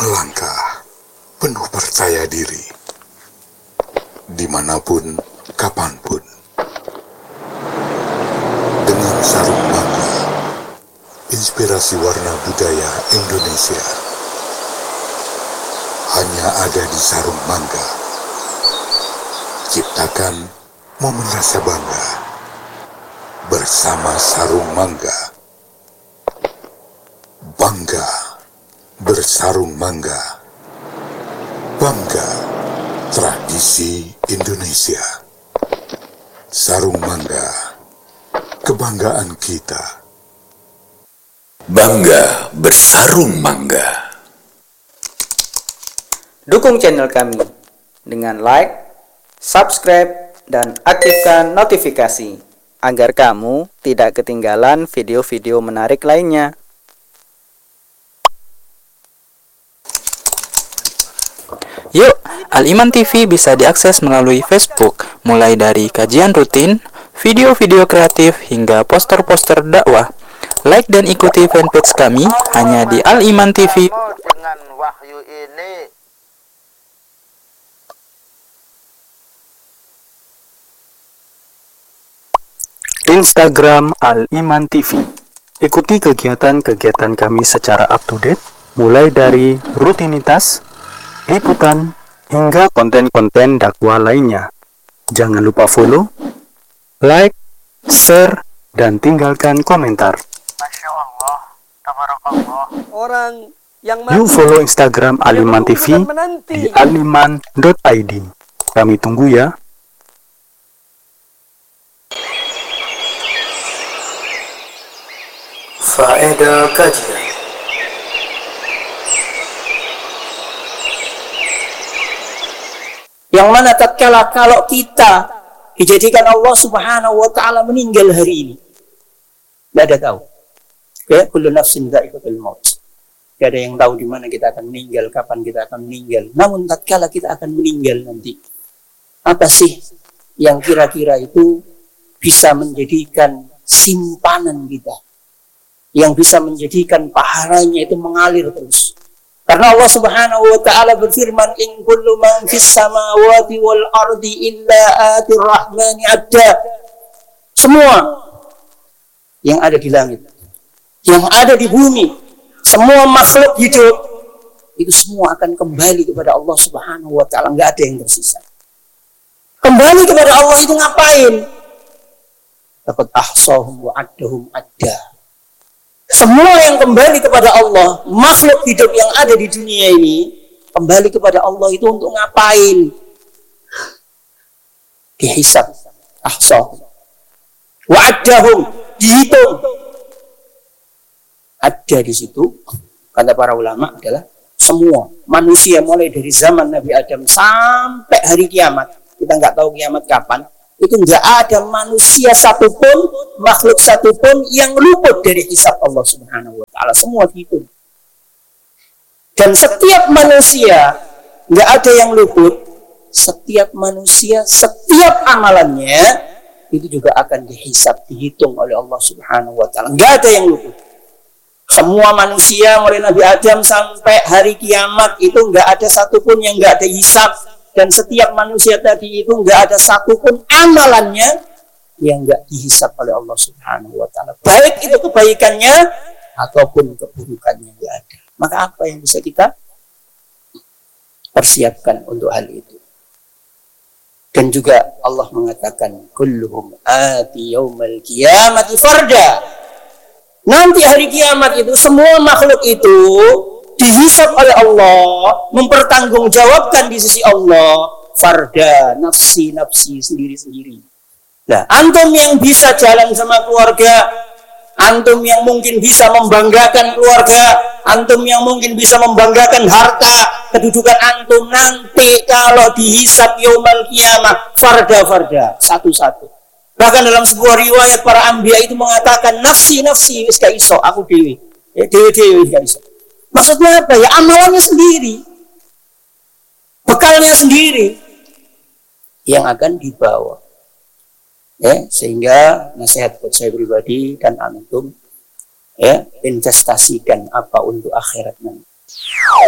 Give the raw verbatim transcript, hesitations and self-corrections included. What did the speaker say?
melangkah penuh percaya diri, dimanapun, kapanpun, dengan sarung mangga, inspirasi warna budaya Indonesia hanya ada di sarung mangga. Ciptakan momen rasa bangga bersama sarung mangga. Bangga bersarung mangga. Bangga tradisi Indonesia. Sarung mangga, kebanggaan kita. Bangga bersarung mangga. Dukung channel kami dengan like, subscribe, dan aktifkan notifikasi agar kamu tidak ketinggalan video-video menarik lainnya. Yuk, Al-Iman T V bisa diakses melalui Facebook, mulai dari kajian rutin, video-video kreatif, hingga poster-poster dakwah. Like dan ikuti fanpage kami hanya di Al-Iman T V. Dengan wahyu ini, Instagram Al-Iman T V. Ikuti kegiatan-kegiatan kami secara up-to-date, mulai dari rutinitas, liputan, hingga konten-konten dakwah lainnya. Jangan lupa follow, like, share, dan tinggalkan komentar. Masya Allah, tabarakallah. Orang yang Yuk follow Instagram Al-Iman T V di aliman dot i d. Kami tunggu ya. Faedah kajian. Yang mana tatkala kalau kita dijadikan Allah Subhanahu wa taala meninggal hari ini, tidak ada tahu. Ya, kullu nafsin dha'iqatul maut. Tidak ada yang tahu di mana kita akan meninggal, kapan kita akan meninggal. Namun tatkala kita akan meninggal nanti, apa sih yang kira-kira itu bisa menjadikan simpanan kita, yang bisa menjadikan pahalanya itu mengalir terus? Karena Allah Subhanahu wa taala berfirman, in kullu man fis samawati wal ardi illa atir rahmani abda. Semua yang ada di langit, yang ada di bumi, semua makhluk hidup itu semua akan kembali kepada Allah Subhanahu wa taala, enggak ada yang tersisa. Kembali kepada Allah itu ngapain? Laqad ahsahum wa addahum adda. Semua yang kembali kepada Allah, makhluk hidup yang ada di dunia ini, kembali kepada Allah itu untuk ngapain? Dihisab, ahsahum, wa'addahum, dihitung. Ada di situ, kata para ulama adalah semua manusia mulai dari zaman Nabi Adam sampai hari kiamat. Kita nggak tahu kiamat kapan. Itu nggak ada manusia satupun, makhluk satupun yang luput dari hisab Allah Subhanahu wa taala. Semua dihitung. Dan setiap manusia nggak ada yang luput. Setiap manusia, setiap amalannya itu juga akan dihisab, dihitung oleh Allah Subhanahu wa taala. Nggak ada yang luput. Semua manusia mulai Nabi Adam sampai hari kiamat itu nggak ada satupun yang nggak ada hisab. Dan setiap manusia tadi itu nggak ada satupun amalannya yang nggak dihisab oleh Allah Subhanahu wa taala. Baik itu kebaikannya ataupun keburukannya nggak ada. Maka apa yang bisa kita persiapkan untuk hal itu? Dan juga Allah mengatakan, kulluhum ati yaumal qiyamati farda. Nanti hari kiamat itu semua makhluk itu dihisab oleh Allah, mempertanggungjawabkan di sisi Allah, farda, nafsi-nafsi sendiri-sendiri. Nah, antum yang bisa jalan sama keluarga, antum yang mungkin bisa membanggakan keluarga, antum yang mungkin bisa membanggakan harta, kedudukan antum, nanti kalau dihisab yaumal qiyamah, farda-farda, satu-satu. Bahkan dalam sebuah riwayat para anbiya itu mengatakan, nafsi-nafsi, wis gak iso, aku dewi, dewi-dewi gak iso. Maksudnya apa ya? Amalannya sendiri, bekalnya sendiri yang akan dibawa. Ya, sehingga nasihat buat saya pribadi dan antum, ya, investasikan apa untuk akhirat nanti.